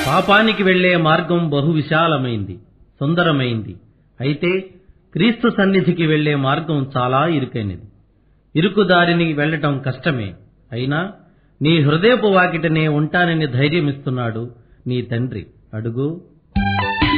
పాపానికి వెళ్లే మార్గం బహు విశాలమైంది, సుందరమైంది. అయితే క్రీస్తు సన్నిధికి వెళ్లే మార్గం చాలా ఇరుకైనది. ఇరుకు దారిని వెళ్లటం కష్టమే. అయినా నీ హృదయపు వాకిటనే ఉంటానని ధైర్యమిస్తున్నాడు నీ తండ్రి. అడుగు.